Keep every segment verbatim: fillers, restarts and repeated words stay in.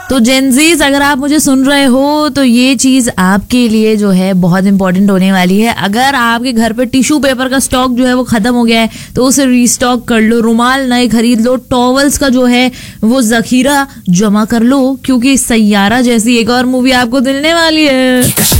तो जेनजीज, अगर आप मुझे सुन रहे हो तो ये चीज आपके लिए जो है बहुत इंपॉर्टेंट होने वाली है। अगर आपके घर पे टिश्यू पेपर का स्टॉक जो है वो खत्म हो गया है तो उसे रीस्टॉक कर लो, रुमाल नए खरीद लो, टॉवल्स का जो है वो जखीरा जमा कर लो, क्योंकि सैयारा जैसी एक और मूवी आपको मिलने वाली है।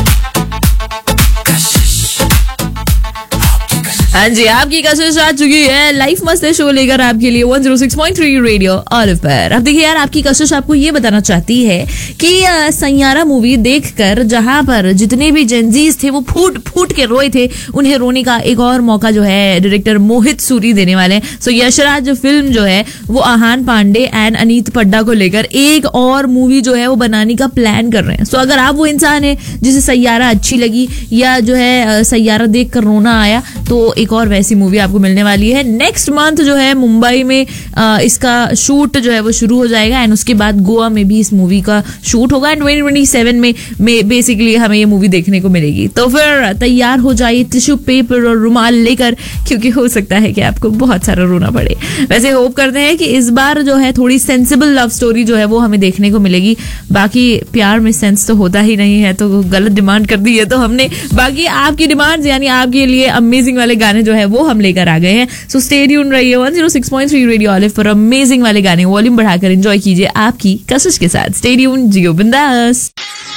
हाँ जी, आपकी कशिश आ चुकी है लाइफ मस्त है शो लेकर आपके लिए one zero six point three radio olive पर। अब देखिए यार, आपकी कशिश आपको ये बताना चाहती है कि सैयारा मूवी देखकर जहां पर जितने भी जेनजीज थे वो फूट फूट के रोए थे, उन्हें रोने का एक और मौका जो है डायरेक्टर मोहित सूरी देने वाले हैं। सो यशराज फिल्म जो है वो आहान पांडे एंड अनीत पड्डा को लेकर एक और मूवी जो है वो बनाने का प्लान कर रहे हैं। सो अगर आप वो इंसान है जिसे सैयारा अच्छी लगी या जो है सैयारा देख कर रोना आया, तो एक और वैसी मूवी आपको मिलने वाली है। नेक्स्ट मंथ जो है मुंबई में आ, इसका शूट जो है वो शुरू हो जाएगा एंड उसके बाद गोवा में भी इस मूवी का शूट होगा एंड ट्वेंटी ट्वेंटी सेवन में, में बेसिकली हमें ये मूवी देखने को मिलेगी। तो फिर तैयार हो जाइए टिश्यू पेपर और रुमाल लेकर, क्योंकि हो सकता है कि आपको बहुत सारा रोना पड़े। वैसे होप करते हैं कि इस बार जो है थोड़ी सेंसिबल लव स्टोरी जो है वो हमें देखने को मिलेगी। बाकी प्यार में सेंस तो होता ही नहीं है, तो गलत डिमांड कर दी है तो हमने। बाकी आपकी डिमांड यानी आपके लिए अमेजिंग वाले गाने जो है वो हम लेकर आ गए हैं। सो स्टे ट्यून्ड रहिए one zero six point three radio olive पर अमेजिंग वाले गाने वॉल्यूम बढ़ाकर एंजॉय कीजिए आपकी कशिश के साथ। स्टे ट्यून्ड, जियो बिंदास।